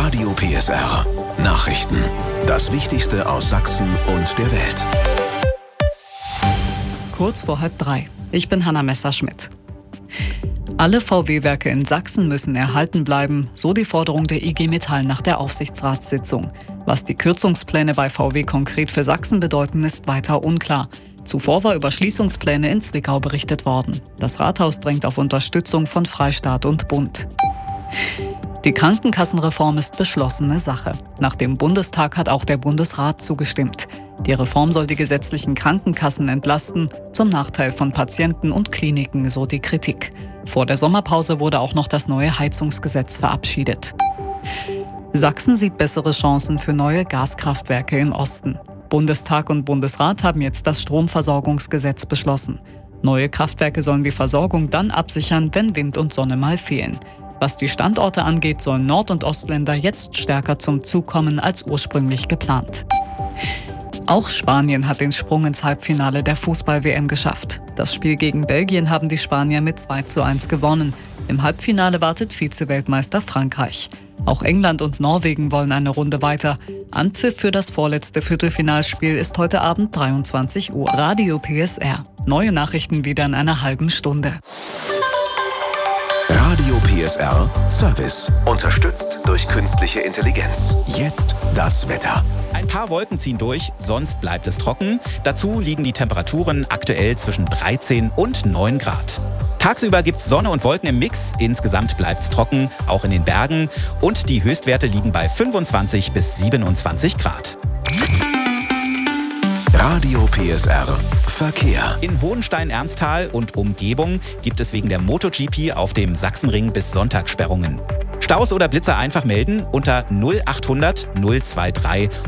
Radio PSR. Nachrichten. Das Wichtigste aus Sachsen und der Welt. Kurz vor 2:30. Ich bin Hanna Messerschmidt. Alle VW-Werke in Sachsen müssen erhalten bleiben, so die Forderung der IG Metall nach der Aufsichtsratssitzung. Was die Kürzungspläne bei VW konkret für Sachsen bedeuten, ist weiter unklar. Zuvor war über Schließungspläne in Zwickau berichtet worden. Das Rathaus drängt auf Unterstützung von Freistaat und Bund. Die Krankenkassenreform ist beschlossene Sache. Nach dem Bundestag hat auch der Bundesrat zugestimmt. Die Reform soll die gesetzlichen Krankenkassen entlasten, zum Nachteil von Patienten und Kliniken, so die Kritik. Vor der Sommerpause wurde auch noch das neue Heizungsgesetz verabschiedet. Sachsen sieht bessere Chancen für neue Gaskraftwerke im Osten. Bundestag und Bundesrat haben jetzt das Stromversorgungsgesetz beschlossen. Neue Kraftwerke sollen die Versorgung dann absichern, wenn Wind und Sonne mal fehlen. Was die Standorte angeht, sollen Nord- und Ostländer jetzt stärker zum Zug kommen als ursprünglich geplant. Auch Spanien hat den Sprung ins Halbfinale der Fußball-WM geschafft. Das Spiel gegen Belgien haben die Spanier mit 2:1 gewonnen. Im Halbfinale wartet Vize-Weltmeister Frankreich. Auch England und Norwegen wollen eine Runde weiter. Anpfiff für das vorletzte Viertelfinalspiel ist heute Abend 23 Uhr. Radio PSR. Neue Nachrichten wieder in einer halben Stunde. Radio PSR Service. Unterstützt durch künstliche Intelligenz. Jetzt das Wetter. Ein paar Wolken ziehen durch, sonst bleibt es trocken. Dazu liegen die Temperaturen aktuell zwischen 13 und 9 Grad. Tagsüber gibt es Sonne und Wolken im Mix. Insgesamt bleibt es trocken, auch in den Bergen. Und die Höchstwerte liegen bei 25 bis 27 Grad. Radio PSR Verkehr. In Hohenstein-Ernsthal und Umgebung gibt es wegen der MotoGP auf dem Sachsenring bis Sonntag Sperrungen. Staus oder Blitzer einfach melden unter 0800 023